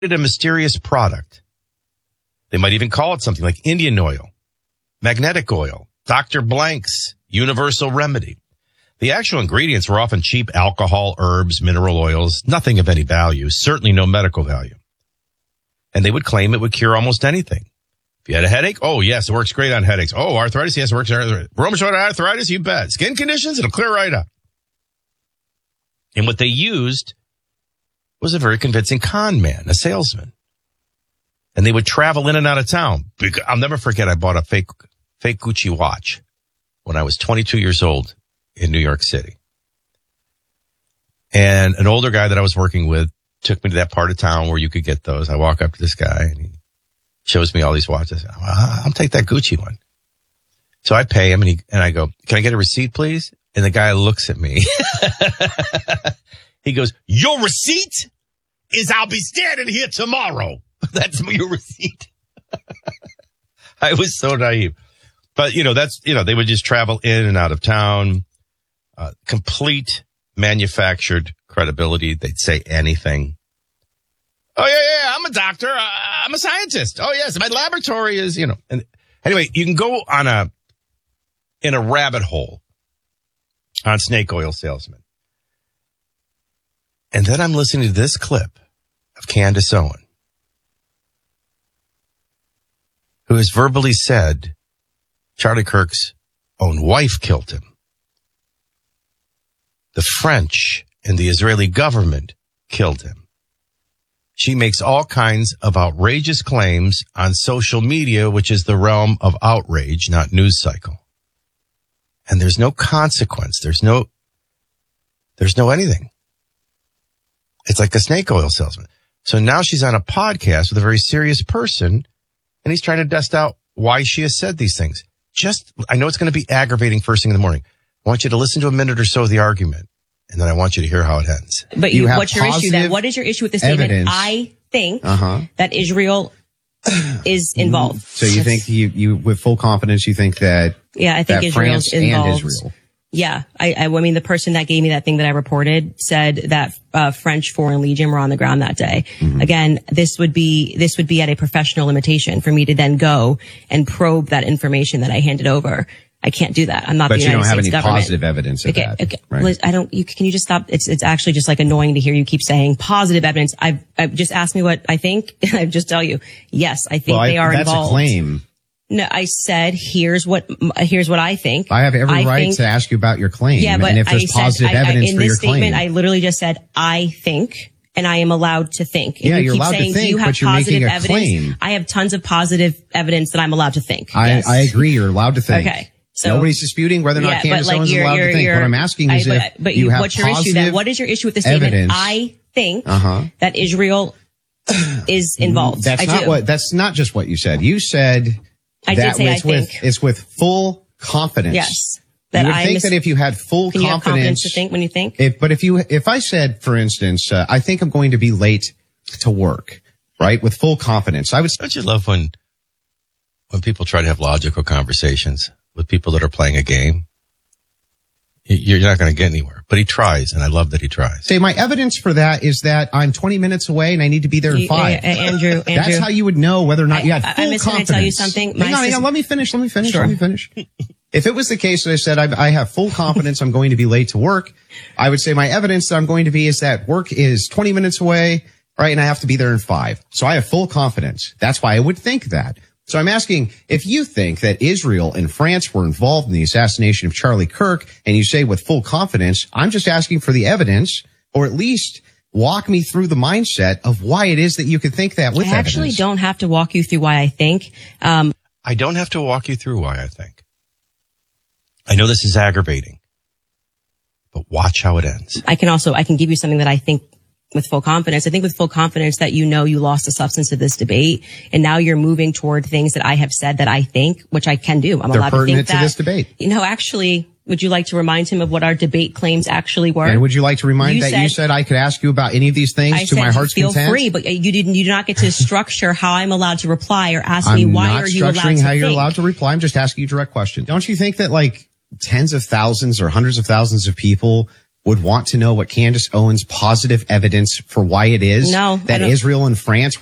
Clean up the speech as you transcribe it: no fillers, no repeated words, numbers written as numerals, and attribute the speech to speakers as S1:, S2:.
S1: a mysterious product. They might even call it something like Indian oil, magnetic oil, Dr. Blank's universal remedy. The actual ingredients were often cheap alcohol, herbs, mineral oils, nothing of any value, certainly no medical value. And they would claim it would cure almost anything. If you had a headache, oh, yes, it works great on headaches. Oh, arthritis, yes, it works on arthritis. Rheumatoid arthritis, you bet. Skin conditions, it'll clear right up. And what they used was a very convincing con man, a salesman. And they would travel in and out of town. I'll never forget, I bought a fake Gucci watch when I was 22 years old in New York City. And an older guy that I was working with took me to that part of town where you could get those. I walk up to this guy and he shows me all these watches. I'll take that Gucci one. So I pay him and I go, can I get a receipt, please? And the guy looks at me. He goes, your receipt is I'll be standing here tomorrow. That's your receipt. I was so naive. But, they would just travel in and out of town. Complete manufactured credibility. They'd say anything. Oh, yeah, I'm a doctor. I'm a scientist. Oh, yes, my laboratory is, And anyway, you can go in a rabbit hole on snake oil salesmen. And then I'm listening to this clip of Candace Owen, who has verbally said Charlie Kirk's own wife killed him. The French and the Israeli government killed him. She makes all kinds of outrageous claims on social media, which is the realm of outrage, not news cycle. And there's no consequence. There's no anything. It's like a snake oil salesman. So now she's on a podcast with a very serious person, and he's trying to dust out why she has said these things. I know it's going to be aggravating first thing in the morning. I want you to listen to a minute or so of the argument, and then I want you to hear how it ends.
S2: But what's your issue then? What is your issue with the statement? I think that Israel is involved.
S3: So you think you with full confidence, you think that
S2: I think Israel's
S3: France
S2: involved.
S3: And Israel.
S2: Yeah. I mean, the person that gave me that thing that I reported said that French Foreign Legion were on the ground that day. Mm-hmm. Again, this would be at a professional limitation for me to then go and probe that information that I handed over. I can't do that. I'm not the United States government. But you don't have any
S3: positive evidence of that.
S2: Okay.
S3: Right?
S2: Liz, can you just stop? It's actually just like annoying to hear you keep saying positive evidence. I've just asked me what I think. And I just tell you, yes, I think they are involved.
S3: That's a claim.
S2: No, I said, here's what I think.
S3: I have every right to ask you about your claim.
S2: Yeah, but
S3: and if there's positive evidence for your claim.
S2: In this statement, I literally just said, I think, and I am allowed to think. And
S3: yeah,
S2: you're
S3: allowed to think, but you're making a claim.
S2: I have tons of positive evidence that I'm allowed to think.
S3: I agree, you're allowed to think.
S2: Okay. So,
S3: nobody's disputing whether or not Candace Owens is allowed to think. What I'm asking is
S2: but
S3: you have
S2: what's your issue then? What is your issue with the statement?
S3: Evidence.
S2: I think that Israel is involved.
S3: That's not just what you said. You said
S2: I did say I think.
S3: It's with full confidence.
S2: Yes.
S3: You would think that if you had full
S2: confidence. You have confidence to think when you think?
S3: If I said, for instance, I think I'm going to be late to work, right? With full confidence.
S1: Don't you love when people try to have logical conversations with people that are playing a game? You're not going to get anywhere, but he tries, and I love that he tries.
S3: Say, my evidence for that is that I'm 20 minutes away and I need to be there in 5.
S2: Andrew.
S3: That's how you would know whether or not you had full confidence.
S2: I'm going to tell you something.
S3: Hang on, let me finish.
S2: Sure.
S3: Let me finish. If it was the case that I said I have full confidence I'm going to be late to work, I would say my evidence that I'm going to be is that work is 20 minutes away, right, and I have to be there in 5. So I have full confidence. That's why I would think that. So I'm asking, if you think that Israel and France were involved in the assassination of Charlie Kirk, and you say with full confidence, I'm just asking for the evidence, or at least walk me through the mindset of why it is that you could think that with evidence.
S2: I actually don't have to walk you through why I think.
S1: I don't have to walk you through why I think. I know this is aggravating, but watch how it ends.
S2: I can give you something that I think with full confidence. I think with full confidence that you lost the substance of this debate, and now you're moving toward things that I have said that I think, which I can do.
S3: They're allowed to think that. To this debate.
S2: Actually, would you like to remind him of what our debate claims actually were?
S3: And would you like to remind you said I could ask you about any of these things to my heart's content?
S2: Feel free, but you do not get to structure how I'm allowed to reply or ask me why are you allowed to think.
S3: I'm not structuring how you're allowed to reply. I'm just asking you direct question. Don't you think that tens of thousands or hundreds of thousands of people would want to know what Candace Owens' positive evidence for why it is
S2: No, I
S3: that
S2: don't-
S3: Israel and France